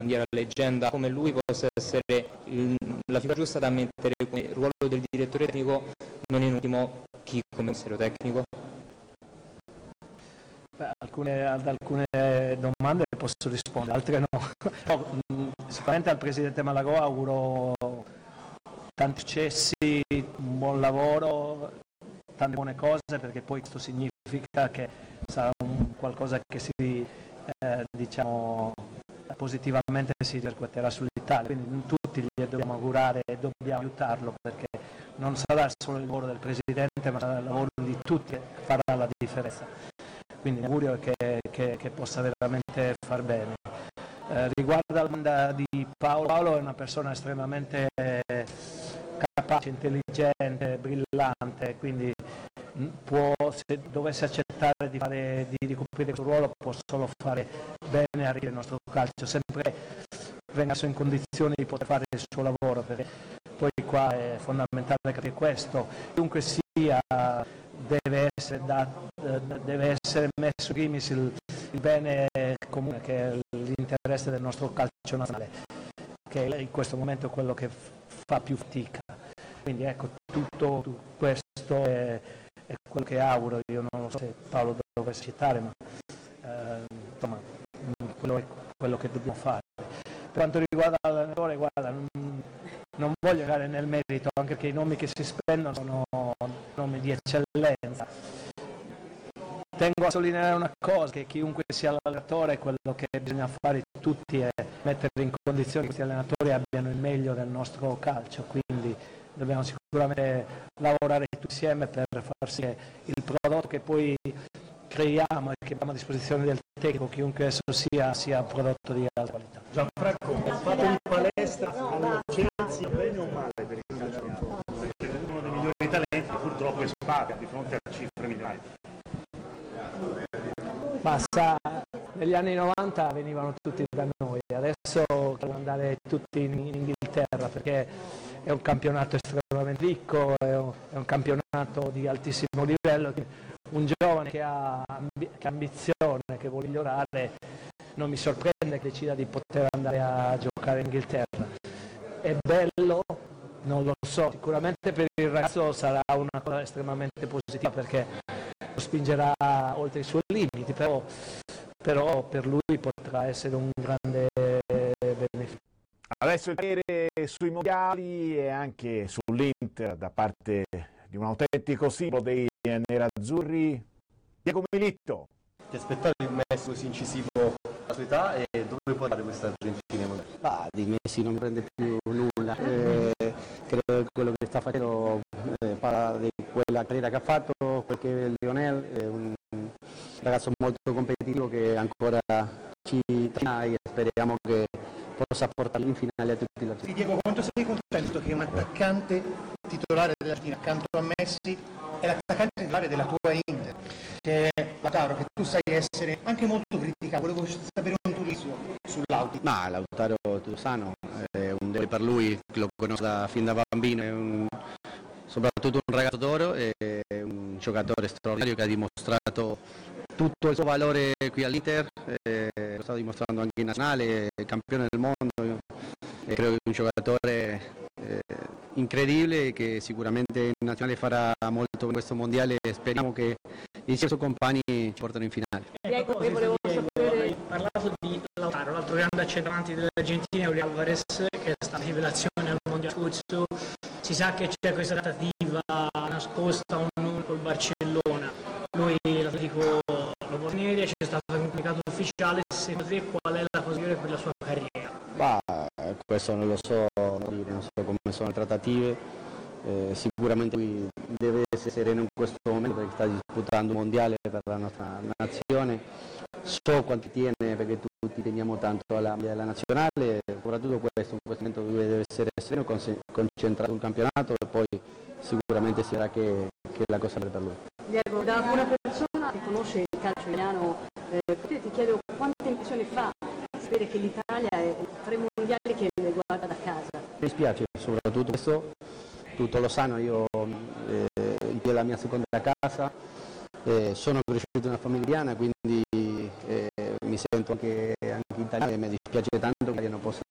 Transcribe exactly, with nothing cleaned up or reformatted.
bandiera leggenda come lui possa essere il, la figura giusta da mettere come ruolo del direttore tecnico, non in ultimo chi come commissario tecnico? Beh, alcune, ad alcune domande posso rispondere, altre no. no sicuramente al Presidente Malagò auguro tanti successi, un buon lavoro, tante buone cose, perché poi questo significa che sarà un qualcosa che si eh, diciamo positivamente si ripercuoterà sull'Italia, quindi tutti gli dobbiamo augurare e dobbiamo aiutarlo, perché non sarà solo il lavoro del Presidente, ma sarà il lavoro di tutti che farà la differenza. Quindi l'augurio è che, che, che possa veramente far bene. Eh, riguardo alla domanda di Paolo, Paolo è una persona estremamente eh, capace, intelligente, brillante, quindi può, se dovesse accettare di, fare, di ricoprire questo ruolo, può solo fare bene a il nostro calcio, sempre venga in condizioni di poter fare il suo lavoro, perché poi qua è fondamentale capire questo. Chiunque sia deve essere, da, deve essere messo in primis il, il bene comune, che è l'interesse del nostro calcio nazionale, che in questo momento è quello che fa più fatica. Quindi ecco, tutto, tutto questo è, è quello che auguro. Io non lo so se Paolo dovesse citare, ma eh, insomma, quello è quello che dobbiamo fare. Per quanto riguarda l'allenatore, guarda, non, non voglio andare nel merito, anche perché i nomi che si spendono sono nomi di eccellenza. Tengo a sottolineare una cosa, che chiunque sia l'allenatore, quello che bisogna fare tutti è mettere in condizione che questi allenatori abbiano il meglio del nostro calcio, quindi dobbiamo sicuramente lavorare tutti insieme per far sì che il prodotto che poi creiamo e che abbiamo a disposizione del tecnico, chiunque esso sia, sia un prodotto di alta qualità. Gianfranco, fate in palestra, hanno Chelsea bene o male per il calcio? Perché uno dei migliori talenti purtroppo espatria di fronte a cifre miliari. Ma sa, negli anni novanta venivano tutti da noi, adesso devono andare tutti in, in Inghilterra, perché è un campionato estremamente ricco, è un, è un campionato di altissimo livello. Un giovane che ha, che ha ambizione, che vuole migliorare, non mi sorprende che decida di poter andare a giocare in Inghilterra. È bello? Non lo so, sicuramente per il ragazzo sarà una cosa estremamente positiva, perché lo spingerà oltre i suoi limiti, però, però per lui potrà essere un grande beneficio. Adesso il parere sui mondiali e anche sull'Inter da parte di un autentico simbolo dei nerazzurri, Diego Milito. Ti aspettavi di un Messi così incisivo alla sua età, e dove può andare questa Argentina? Ah, di Messi non mi prende più nulla, eh, credo che quello che sta facendo eh, parla di quella carriera che ha fatto, perché Lionel è un ragazzo molto competitivo che ancora ci trina e speriamo che possa portarlo in finale a tutti gli altri. Diego, quanto sei contento che un attaccante titolare dell'Argentina accanto a Messi è l'attaccante titolare della tua Inter, che è Lautaro, che tu sai essere anche molto criticato? Volevo sapere un tuo giudizio sull'Audi. Ma Lautaro Tosano è un deve per lui, lo conosco da, fin da bambino, è un, soprattutto un ragazzo d'oro, è un giocatore straordinario che ha dimostrato tutto il suo valore qui all'Inter, eh, lo sta dimostrando anche in nazionale, è campione del mondo, e credo che è un giocatore eh, incredibile, che sicuramente in nazionale farà molto in questo mondiale, e speriamo che insieme ai suoi compagni ci portano in finale. Ecco, io volevo sapere, hai parlato di Lautaro, l'altro grande centravanti dell'Argentina è Julián Álvarez, che è stata rivelazione al mondiale scorso. Si sa che c'è questa trattativa nascosta un nome col Barcellona, lui l'Atletico lo vuole venire, c'è stato un comunicato ufficiale. Secondo te qual è la cosa migliore per la sua carriera? Bah, questo non lo so, non so come sono le trattative, eh, sicuramente lui deve essere sereno in questo momento perché sta disputando un mondiale per la nostra nazione. So quanto tiene, perché tutti teniamo tanto alla, alla nazionale, soprattutto questo, in questo momento lui deve essere sereno, concentrato sul campionato, e poi sicuramente si vedrà che, che è la cosa per lui. Diego, da una persona che conosce il calcio italiano, eh, ti chiedo quante impressioni fa sapere che l'Italia è tre mondiali che le guarda da casa. Mi dispiace soprattutto questo, tutto lo sanno, io eh, è la mia seconda casa, sono cresciuto in una famiglia italiana, quindi eh, mi sento anche, anche italiano e mi piace tanto che abbiano posto